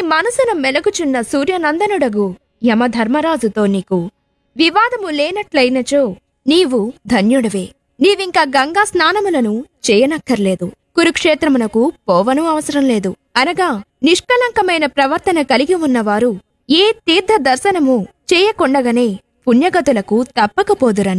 మనసున మెలగుచున్న సూర్యనందనుడగు యమధర్మరాజుతో నీకు వివాదము లేనట్లయినచో నీవు ధన్యుడవే. నీవింక గంగా స్నానములను చేయనక్కర్లేదు, కురుక్షేత్రమునకు పోవను అవసరం లేదు అనగా నిష్కలంకమైన ప్రవర్తన కలిగి ఉన్నవారు ఏ తీర్థ దర్శనము చేయకుండగనే పుణ్యగతులకు తప్పకపోదురని.